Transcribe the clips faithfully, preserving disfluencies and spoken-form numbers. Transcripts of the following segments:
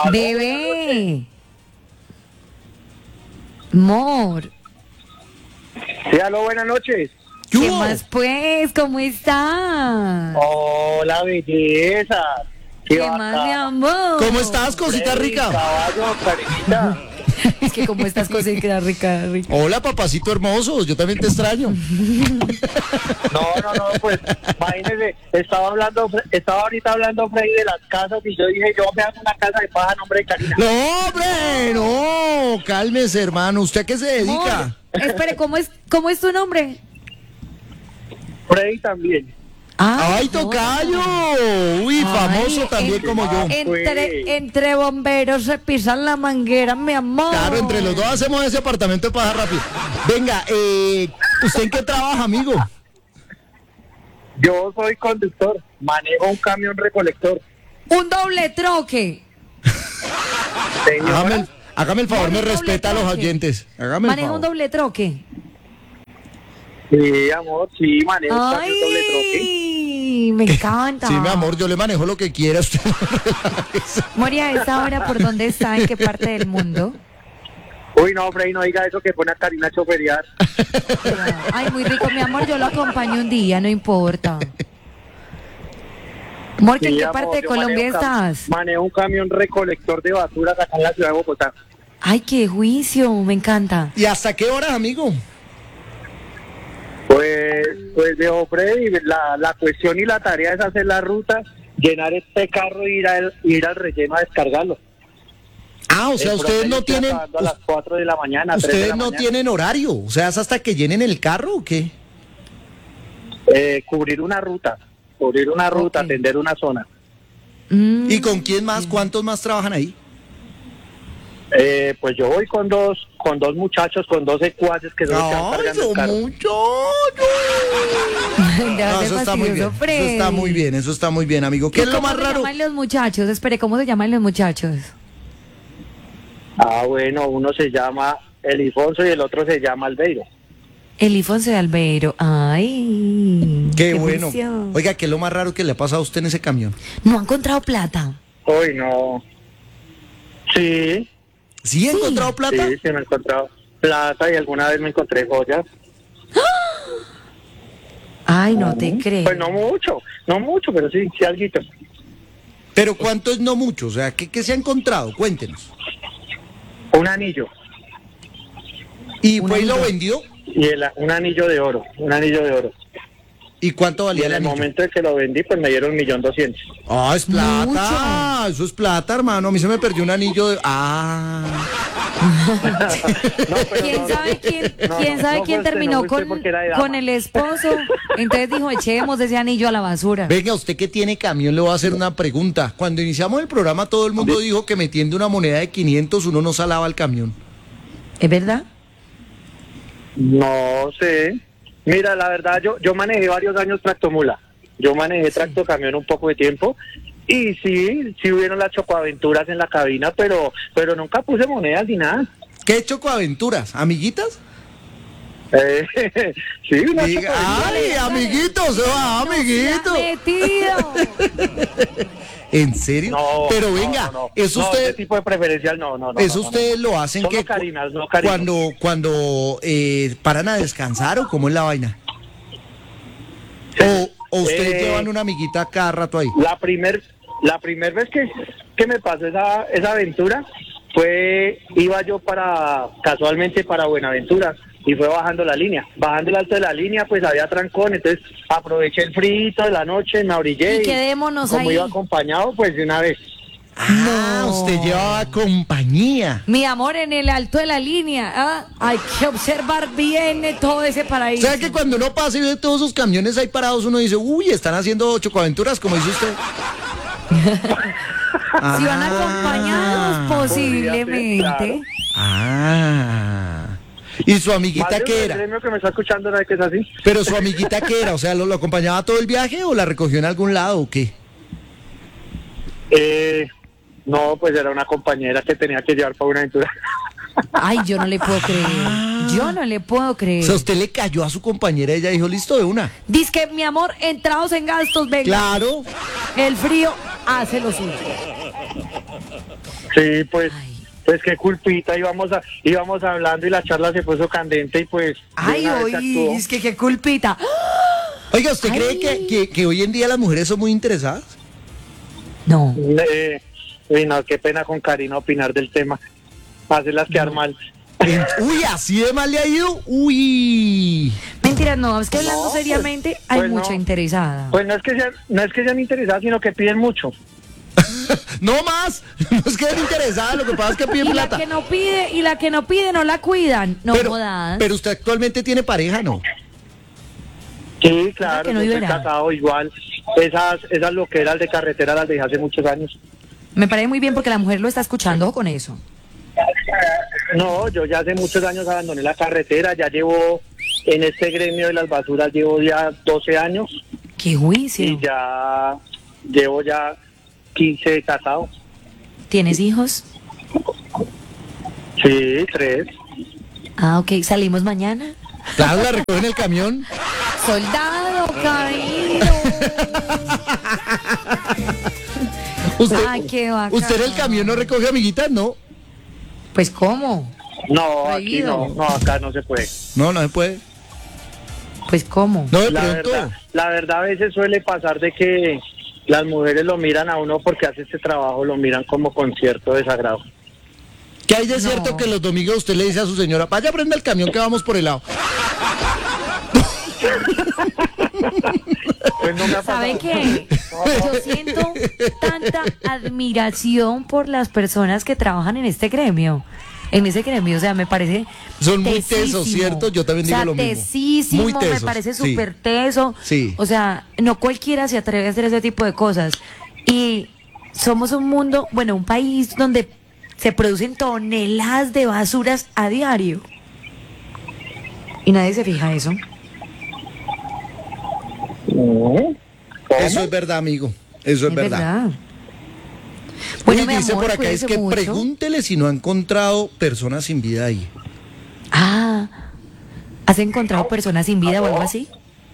Bebé. Mor. Sí, aló, buenas noches. ¿Qué, ¿Qué más pues? ¿Cómo estás? Hola, belleza. ¿Qué, ¿Qué más, mi amor? ¿Cómo estás, cosita Freddy, rica? Caballo, Karinita. Es que como estás, cosita rica, rica. Hola, papacito hermoso, yo también te extraño. No, no, no, pues, imagínese, estaba hablando, estaba ahorita hablando Freddy de las casas y yo dije, yo me hago una casa de paja a nombre de Karina. No, hombre, no, cálmese, hermano, ¿usted a qué se dedica? Amor, espere, ¿cómo es, cómo es tu nombre? Freddy también. Ah, ¡ay, tocayo! Uy, ay, famoso también entre, como yo. Entre, entre bomberos se pisan la manguera, mi amor. Claro, entre los dos hacemos ese apartamento de paja rápido. Venga, eh, ¿usted en qué trabaja, amigo? Yo soy conductor, manejo un camión recolector. Un doble troque. Hágame el, hágame el favor, me respeta a los oyentes. Hágame manejo el favor. un doble troque. Sí, amor, sí, manejo un Ay, doble troque. Me encanta. Sí, mi amor, yo le manejo lo que quiera. Usted. Moria, ¿a esta hora por dónde está? ¿En qué parte del mundo? Uy, no, Freddy, no diga eso que pone a Karina a choferiar. Ay, muy rico, mi amor, yo lo acompaño un día, no importa. Amor, ¿en Sí, qué amor, parte de yo Colombia manejo estás? Manejo un camión recolector de basuras acá en la ciudad de Bogotá. Ay, qué juicio, me encanta. ¿Y hasta qué horas, amigo? Pues, pues dejo Freddy, la, la cuestión y la tarea es hacer la ruta, llenar este carro y ir al, ir al relleno a descargarlo. Ah, o sea, El ustedes no está tienen... acabando a las cuatro de la mañana, tres de ¿Ustedes la no mañana. tienen horario? O sea, ¿es hasta que llenen el carro o qué? Eh, cubrir una ruta, cubrir una ruta, Okay. atender una zona. Mm. ¿Y con quién más? ¿Cuántos más trabajan ahí? Eh, pues yo voy con dos, con dos muchachos, con dos secuaces que son los que van ¡Ay, cargando el son carro. muchachos! Deja No, de eso está muy bien, fastidioso, eso está muy bien, eso está muy bien, amigo. ¿Qué es lo más ¿Cómo se raro? llaman los muchachos? Espere, ¿cómo se llaman los muchachos? Ah, bueno, uno se llama Elifonso y el otro se llama Albeiro. Elifonso de Albeiro. Ay. Qué bueno. juicio. Oiga, ¿qué es lo más raro que le ha pasado a usted en ese camión? No ha encontrado plata. Uy, no. Sí, ¿Sí ha Sí. encontrado plata? sí, sí me he encontrado plata y alguna vez me encontré joyas. Ay, no te creo. Pues no mucho, no mucho, pero sí, sí alguito. Pero ¿cuánto es no mucho? O sea, ¿qué, qué se ha encontrado? Cuéntenos. Un anillo ¿Y Un fue y lo anillo. vendió? y el, un anillo de oro, un anillo de oro. ¿Y cuánto Y valía en el el anillo? momento en que lo vendí, pues me dieron un millón doscientos. Ah, es plata. Mucho. Eso es plata, hermano. A mí se me perdió un anillo de... Ah. No, pero ¿Quién no, sabe quién, no, quién no, sabe no quién fue usted, terminó no fue usted con, porque era de dama. con el esposo? Entonces dijo, echemos ese anillo a la basura. Venga, usted que tiene camión, le voy a hacer una pregunta. Cuando iniciamos el programa, todo el mundo dijo que metiendo una moneda de quinientos uno no salaba el camión. ¿Es verdad? No sé. Mira, la verdad, yo yo manejé varios años tractomula. Yo manejé tractocamión un poco de tiempo. Y sí, sí hubieron las chocoaventuras en la cabina, pero pero nunca puse monedas ni nada. ¿Qué chocoaventuras? ¿Amiguitas? Eh, sí, una Diga, chocoaventura. ¡ay, amiguitos! ¡Ah, amiguitos! Metido. ¿En serio? No, Pero no, venga, no, no. eso No, usted... ese tipo de preferencial no, no, no. Eso no, no, ustedes no. lo hacen Solo que carinas, no carinas. cuando cuando eh, paran a descansar o cómo es la vaina. O, o ustedes Eh, llevan una amiguita cada rato ahí. La primer, la primer vez que, que me pasó esa, esa aventura fue, iba yo para, casualmente para Buenaventura y fue bajando la línea. Bajando el alto de la línea pues había trancón, entonces aproveché el frío de la noche, me orillé Y quedémonos como ahí. iba acompañado pues de una vez. Ah, No. usted llevaba compañía. Mi amor, en el alto de la línea. ¿Ah? Hay que observar bien eh, todo ese O paraíso. sea que cuando uno pasa y ve todos esos camiones ahí parados, uno dice, uy, están haciendo chocoaventuras, como dice usted. Si van acompañados, Ah. posiblemente. Ah. ¿Y su Más amiguita de qué un era? gremio que me está escuchando no es que es así. Pero su amiguita qué era, o sea, ¿lo, lo acompañaba todo el viaje o la recogió en algún lado o qué? Eh, no, pues era una compañera que tenía que llevar para Buenaventura. Ay, yo no le puedo creer. Yo no le puedo O creer. sea, usted le cayó a su compañera y ella dijo, listo, de una. Dice que mi amor, entrados en gastos, venga. Claro. El frío hace lo suyo. Sí, pues, Ay. pues qué culpita, íbamos, a, íbamos hablando y la charla se puso candente y pues... de Ay, una vez se oí, actuó. es que qué culpita. Oiga, ¿usted Ay. cree que, que, que hoy en día las mujeres son muy interesadas? No. Eh, uy, no, qué pena con Karina opinar del tema, hacerlas quedar mal. Uy, así de mal le ha ido. Uy. Mentira, no, es que hablando No, pues, seriamente hay pues no. mucha interesada. Pues no es que sean, no es que sean interesadas, sino que piden mucho. No más. No es que es interesada, lo que pasa es que piden y la plata. que no pide, y la que no pide no la cuidan. No pero, jodas. pero usted actualmente tiene pareja, ¿no? Sí, claro, que no yo vive estoy nada. casado igual. Esas, esas loqueras de carretera las dejé hace muchos años. Me parece muy bien porque la mujer lo está escuchando, ojo con eso. No, yo ya hace muchos años abandoné la carretera, ya llevo en este gremio de las basuras, llevo ya doce años Qué juicio. y ya llevo ya quince de casado. ¿Tienes hijos? Sí, tres. Ah, ok. ¿Salimos mañana? Claro, la recoge en el camión. Soldado, caído. Usted, Ay, qué bacano. ¿Usted en el camión no recoge amiguitas? No. Pues, ¿cómo? No, aquí Prohibido. no, no, acá no se puede. No, no se puede. Pues, ¿cómo? No, de La pronto. verdad, la verdad a veces suele pasar de que las mujeres lo miran a uno porque hace este trabajo, lo miran como con cierto desagrado. ¿Qué hay de No. cierto que los domingos usted le dice a su señora, vaya, prenda el camión que vamos por el lado? Pues no me ha ¿Sabe pasado. qué? Yo siento tanta admiración por las personas que trabajan en este gremio. En ese gremio, o sea, me parece Son muy tesísimo. tesos, ¿cierto? Yo también O sea, digo lo mismo. tesísimo, Muy tesos, me parece sí. súper teso. Sí. O sea, no cualquiera se atreve a hacer ese tipo de cosas. Y somos un mundo, bueno, un país donde se producen toneladas de basuras a diario. Y nadie se fija eso. ¿Cómo? Eso es verdad, amigo. Eso es, Es verdad. verdad. Bueno, Uy, mi dice amor, por acá, es cuídese que mucho. pregúntele si no ha encontrado personas sin vida ahí. Ah, ¿has encontrado personas sin vida o algo así?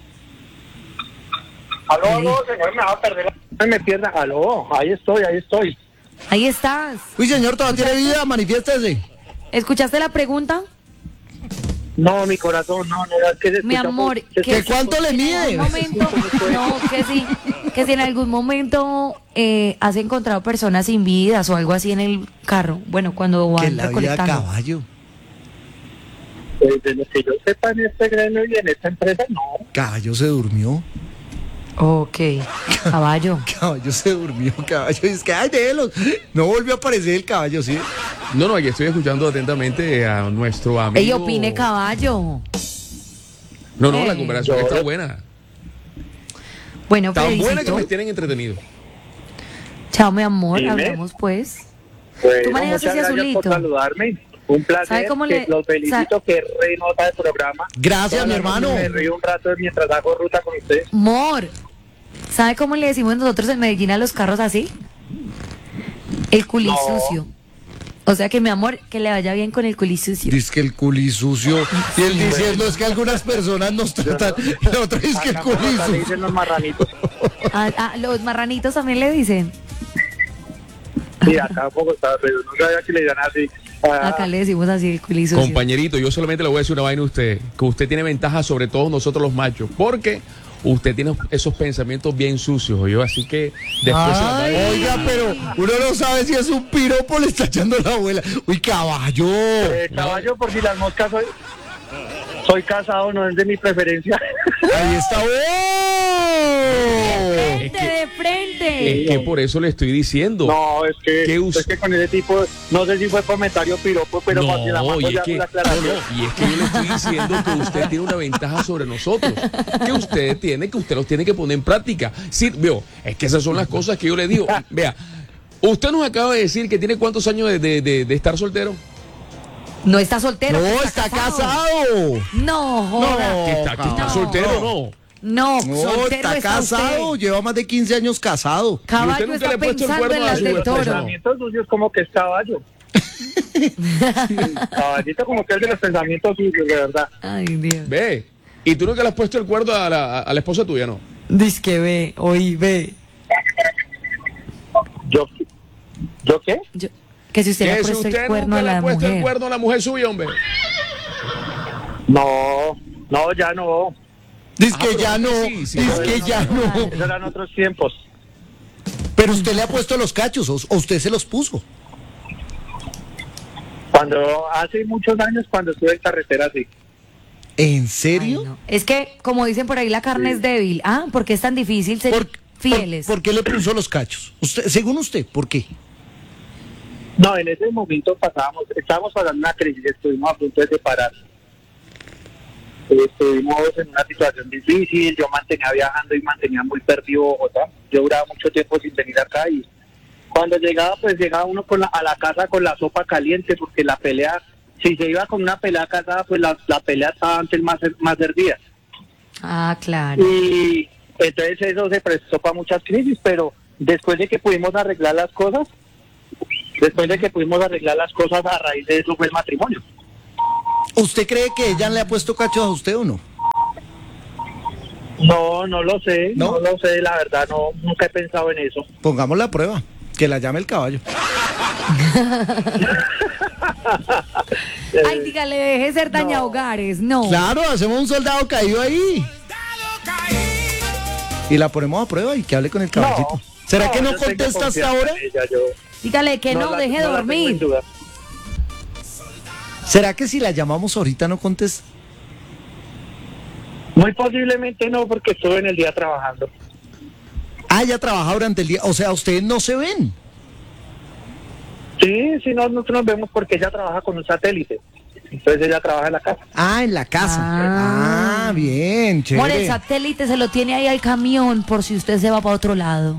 Aló, aló, señor, me va a perder la... No me pierda. Aló, ahí estoy, ahí estoy. Ahí estás. Uy, señor, ¿todavía tiene vida? Manifiéstese. ¿Escuchaste la pregunta? No, mi corazón, no, no, es que se Mi escucha amor, muy- se que ¿Que cuánto le en mide? algún momento, no, que sí, que si en algún momento eh, has encontrado personas sin vidas o algo así en el carro, bueno, cuando Que van la vida a recolectando. caballo. Pues, de lo que yo sepa en este gremio y en esta empresa, no. Caballo se durmió. Ok, caballo. Caballo se durmió, caballo. Es que, ay, déjelos. No volvió a aparecer el caballo, ¿sí? No, no, aquí estoy escuchando atentamente a nuestro amigo. Ey, opine caballo. No, no, la Eh. conversación Yo- está buena. Bueno, Tan buena que Fredicito, me tienen entretenido. chao, mi amor, Dime. hablamos pues. Bueno, ¿Tú manejas muchas ese gracias azulito? por saludarme. Un placer. ¿Sabe cómo que le- los felicito, que re nota de programa. Gracias, Todas mi las hermano. noches Me río un rato mientras hago ruta con ustedes. Mor, ¿sabe cómo le decimos nosotros en Medellín a los carros así? El culisucio. O sea que, mi amor, que le vaya bien con el culisucio. Dice que el culi sucio. Y él diciendo es que algunas personas nos tratan. La otra es que el Acá culi como acá le sucio. dicen los marranitos. Ah, ah, los marranitos también le dicen. Sí, acá un poco está, pero no sabía que le iban así. Ah, Acá le decimos así el culisucio. Compañerito, yo solamente le voy a decir una vaina a usted, que usted tiene ventaja sobre todos nosotros los machos, porque usted tiene esos pensamientos bien sucios, yo así que después se la va a- Ay, oiga, pero uno no sabe si es un piropo o le está echando la abuela. Uy, caballo. eh, caballo, por si las moscas soy, soy casado, no es de mi preferencia. Ahí está. ¡Oh! ¡Frente, de frente! Es que por eso le estoy diciendo. No, es que, ¿Qué us- es que con ese tipo, no sé si fue comentario piropo, pero para que la No, mando y ya es, que, la no, aclaración. no, y es que yo le estoy diciendo que usted tiene una ventaja sobre nosotros, que usted tiene, que usted los tiene que poner en práctica. Sí, veo, es que esas son las cosas que yo le digo. Vea, usted nos acaba de decir que tiene cuántos años de, de- de- de estar soltero. No está soltero. No, que está casado. No, joda. Que está, que está No. soltero, no. No, No, soltero está casado. usted. Lleva más de quince años casado. Caballo nunca está le ha puesto el pensando cuerno en a las su del esposa. toro. Pensamientos sucios como que es caballo. Caballito como que es de los pensamientos sucios, de verdad. Ay, Dios. Ve, y tú nunca le has puesto el cuerdo a la, a la esposa tuya, ¿no? Dice que ve, oí, ve. ¿Yo, ¿yo qué? Yo- que si usted le ha Que si puesto usted el cuerno nunca a le ha la puesto el mujer. cuerno a la mujer suya, hombre. No, no, ya no. Dice Ah, que pero ya no, sí, sí, dice sí. que ya no. Esos eran otros tiempos. Pero usted le ha puesto los cachos o, o usted se los puso. Cuando, hace muchos años, cuando estuve en carretera, sí. ¿En Ay, serio? no. Es que, como dicen por ahí, la carne es débil. Ah, porque es tan difícil ser ¿Por, fieles. por- por qué le puso los cachos? Usted, según usted, ¿por qué? No, en ese momento pasábamos, estábamos pasando una crisis, estuvimos a punto de separar. Estuvimos en una situación difícil, yo mantenía viajando y mantenía muy perdido Bogotá. Yo duraba mucho tiempo sin venir acá y cuando llegaba, pues llegaba uno con la- a la casa con la sopa caliente porque la pelea, si se iba con una pelea casada, pues la, la pelea estaba antes más, más hervida. Ah, claro. Y entonces eso se prestó para muchas crisis, pero después de que pudimos arreglar las cosas, después de que pudimos arreglar las cosas, a raíz de eso fue el matrimonio. ¿Usted cree que ella le ha puesto cachos a usted o no? No, no lo sé, ¿No? no, lo sé, la verdad, no, nunca he pensado en eso. Pongamos la prueba, que la llame el caballo. Ay, dígale, deje de ser daña hogares. No. Claro, hacemos un soldado caído ahí. Y la ponemos a prueba y que hable con el caballito. ¿Será que no yo tengo contesta hasta confianza ahora? en ella, yo Dígale que no, la- deje de no la tengo en dormir. duda. ¿Será que si la llamamos ahorita no contesta? Muy posiblemente no, porque estuve en el día trabajando. Ah, ella trabaja durante el día. O sea, ustedes no se ven. Sí, sí, no, nosotros nos vemos porque ella trabaja con un satélite. Entonces ella trabaja en la casa. Ah, en la casa. Ah. Ah, bien, Por el chévere. satélite se lo tiene ahí al camión por si usted se va para otro lado.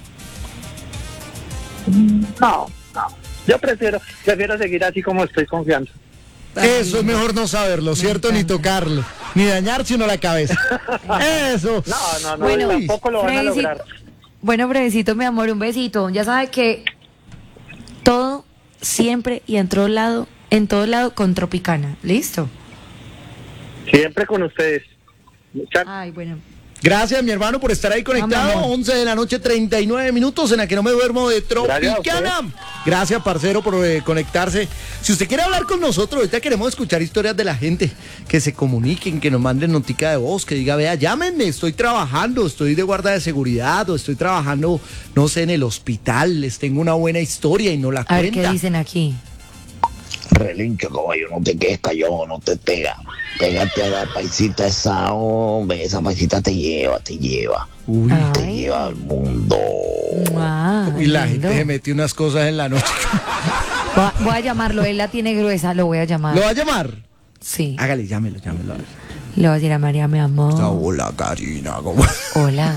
No, no. Yo prefiero, prefiero seguir así como estoy confiando. Eso es mejor no saberlo, ¿cierto? Ni tocarlo, ni dañarse uno la cabeza. Eso. No, no, no, Bueno, tampoco lo van a Freddycito- lograr. Bueno, Fredicito, mi amor, un besito. Ya sabe que todo, siempre y en todo lado, en todo lado con Tropicana. ¿Listo? Siempre con ustedes. Muchas Ay, bueno. Gracias, mi hermano, por estar ahí conectado. mi amor. once de la noche, treinta y nueve minutos en la que no me duermo de Gracias a Tropicana. Gracias, parcero, por eh, conectarse. Si usted quiere hablar con nosotros, ahorita queremos escuchar historias de la gente, que se comuniquen, que nos manden notica de voz, que diga, vea, llámenme, estoy trabajando, estoy de guarda de seguridad o estoy trabajando, no sé, en el hospital, les tengo una buena historia y no la A ver qué cuenta. dicen aquí. Relincho, caballo, no te quedes callado, no te pega. Pégate a la paisita esa, hombre, esa paisita te lleva, te lleva. Uy, Te Ay. lleva al mundo. Ah, y la lindo. gente se metió unas cosas en la noche. Voy a, voy a llamarlo, él la tiene gruesa, lo voy a llamar. ¿Lo va a llamar? Sí. Hágale, llámelo, llámelo. Le voy a decir a María, mi amor. Hola, Karina, ¿cómo? Hola.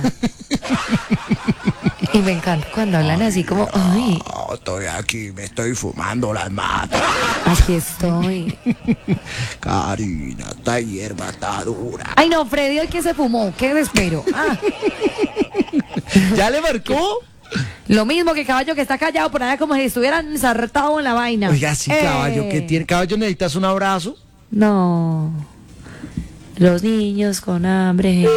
Y me encanta cuando hablan así como, ay, No, estoy aquí, me estoy fumando las matas. aquí estoy. Karina, esta hierba está dura. Ay, no, Freddy, el que se fumó, ¿qué espero? Ah, ¿Ya le marcó? lo mismo que caballo que está callado por allá como si estuvieran ensartados en la vaina. Oiga, sí, caballo, Eh, ¿qué tiene? Caballo, ¿necesitas un abrazo? No. Los niños con hambre.